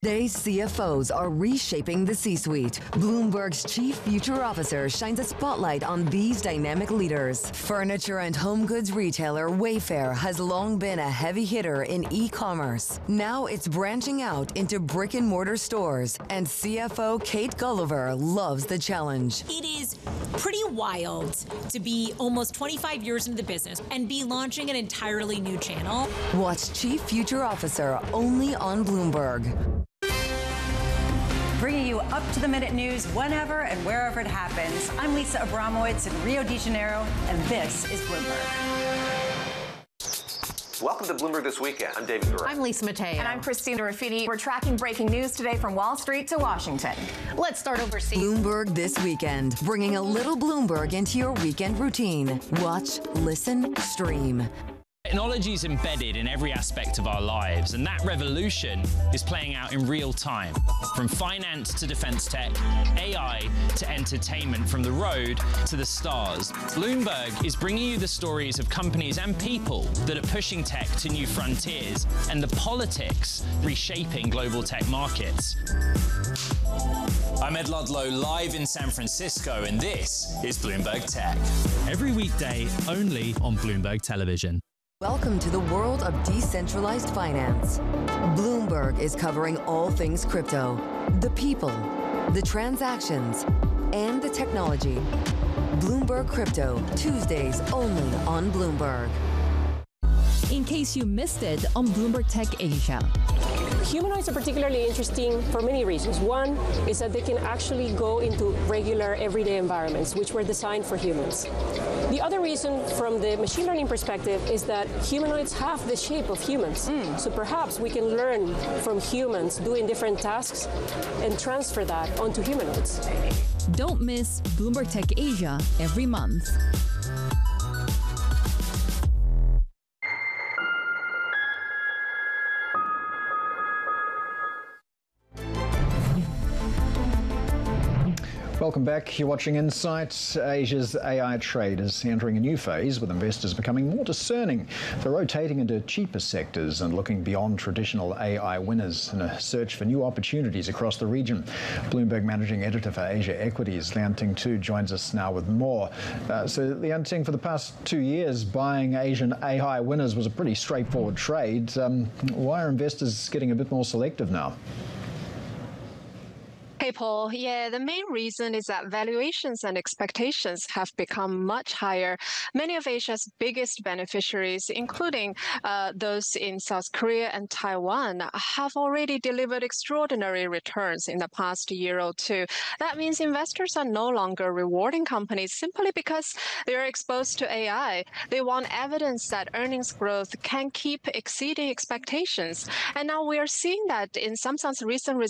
Today's CFOs are reshaping the C-suite. Bloomberg's chief future officer shines a spotlight on these dynamic leaders. Furniture and home goods retailer Wayfair has long been a heavy hitter in e-commerce. Now it's branching out into brick-and-mortar stores, and CFO Kate Gulliver loves the challenge. It is pretty wild to be almost 25 years into the business and be launching an entirely new channel. Watch Chief Future Officer only on Bloomberg. Bringing you up-to-the-minute news whenever and wherever it happens. I'm Lisa Abramowitz in Rio de Janeiro, and this is Bloomberg. Welcome to Bloomberg This Weekend. I'm David Gura. I'm Lisa Mateo. And I'm Christina Ruffini. We're tracking breaking news today from Wall Street to Washington. Let's start overseas. Bloomberg This Weekend, bringing a little Bloomberg into your weekend routine. Watch, listen, stream. Technology is embedded in every aspect of our lives, and that revolution is playing out in real time. From finance to defense tech, AI to entertainment, from the road to the stars. Bloomberg is bringing you the stories of companies and people that are pushing tech to new frontiers, and the politics reshaping global tech markets. I'm Ed Ludlow, live in San Francisco, and this is Bloomberg Tech. Every weekday, only on Bloomberg Television. Welcome to the world of decentralized finance. Bloomberg is covering all things crypto, the people, the transactions, and the technology. Bloomberg Crypto, Tuesdays only on Bloomberg. In case you missed it on Bloomberg Tech Asia. Humanoids are particularly interesting for many reasons. One is that they can actually go into regular everyday environments, which were designed for humans. The other reason from the machine learning perspective is that humanoids have the shape of humans. So perhaps we can learn from humans doing different tasks and transfer that onto humanoids. Don't miss Bloomberg Tech Asia every month. Welcome back. You're watching Insight. Asia's AI trade is entering a new phase, with investors becoming more discerning. They're rotating into cheaper sectors and looking beyond traditional AI winners in a search for new opportunities across the region. Bloomberg Managing Editor for Asia Equities, Lian Ting Tu, joins us now with more. So, Lian Ting, for the past 2 years, buying Asian AI winners was a pretty straightforward trade. Why are investors getting a bit more selective now? Hey, Paul. Yeah, the main reason is that valuations and expectations have become much higher. Many of Asia's biggest beneficiaries, including those in South Korea and Taiwan, have already delivered extraordinary returns in the past year or two. That means investors are no longer rewarding companies simply because they're exposed to AI. They want evidence that earnings growth can keep exceeding expectations. And now we are seeing that in Samsung's recent results.